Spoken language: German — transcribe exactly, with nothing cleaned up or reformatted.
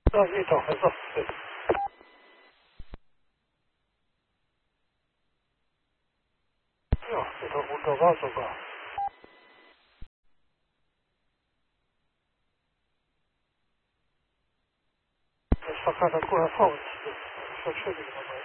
Ja, geht doch, was sagst du? Ja, geht doch wunderbar sogar. Das war gerade hervorragend. Das ist schon schön.